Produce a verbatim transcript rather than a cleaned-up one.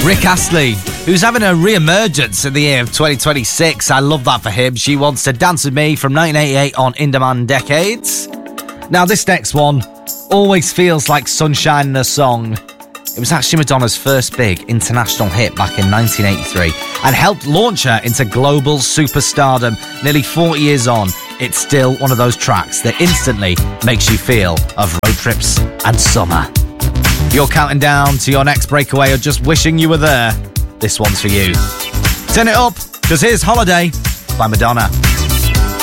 Rick Astley, who's having a re-emergence in the year of twenty twenty-six. I love that for him. She Wants to Dance With Me from nineteen eighty-eight on In Demand Decades. Now, this next one always feels like sunshine in a song. It was actually Madonna's first big international hit back in nineteen eighty-three and helped launch her into global superstardom. Nearly forty years on, it's still one of those tracks that instantly makes you feel of road trips and summer. If you're counting down to your next breakaway or just wishing you were there, this one's for you. Turn it up, because here's Holiday by Madonna.